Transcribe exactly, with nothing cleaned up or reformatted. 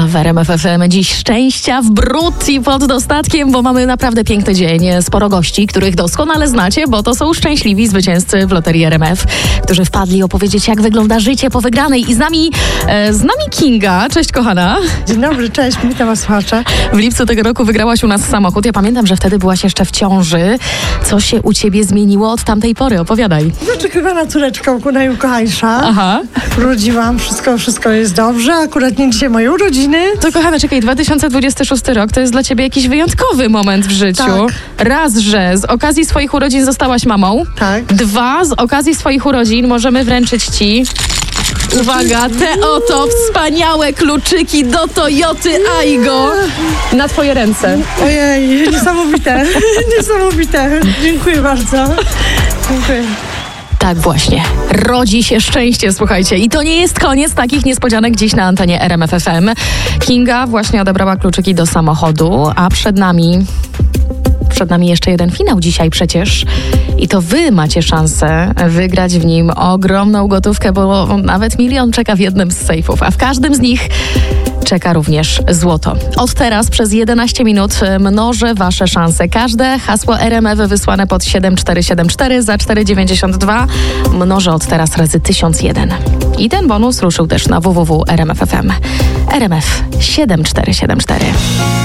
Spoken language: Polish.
w R M F F M. Dziś szczęścia w bród i pod dostatkiem, bo mamy naprawdę piękny dzień. Sporo gości, których doskonale znacie, bo to są szczęśliwi zwycięzcy w Loterii R M F, którzy wpadli opowiedzieć, jak wygląda życie po wygranej. I z nami, e, z nami Kinga. Cześć, kochana. Dzień dobry, cześć, witam was, słuchacze. W lipcu tego roku wygrałaś u nas samochód. Ja pamiętam, że wtedy byłaś jeszcze w ciąży. Co się u ciebie zmieniło od tamtej pory? Opowiadaj. Wyczekiwana córeczka, najukochańsza. Aha. Urodziłam, wszystko, wszystko jest dobrze. Akurat nie dzisiaj moje urodziny. To kochana, czekaj, dwa tysiące dwudziesty szósty rok to jest dla ciebie jakiś wyjątkowy moment w życiu. Tak. Raz, że z okazji swoich urodzin zostałaś mamą. Tak. Dwa, z okazji swoich urodzin możemy wręczyć ci... Uwaga, te oto wspaniałe kluczyki do Toyoty Aygo na twoje ręce. Ojej, niesamowite, niesamowite. Dziękuję bardzo. Dziękuję. Tak właśnie, rodzi się szczęście, słuchajcie. I to nie jest koniec takich niespodzianek dziś na antenie R M F F M. Kinga właśnie odebrała kluczyki do samochodu, a przed nami... Przed nami jeszcze jeden finał dzisiaj przecież i to wy macie szansę wygrać w nim ogromną gotówkę, bo nawet milion czeka w jednym z sejfów, a w każdym z nich czeka również złoto. Od teraz przez jedenaście minut mnożę wasze szanse. Każde hasło R M F wysłane pod siedem cztery siedem cztery za cztery dziewięćdziesiąt dwa mnożę od teraz razy tysiąc jeden. I ten bonus ruszył też na w w w kropka r m f f m. R M F siedem cztery siedem cztery.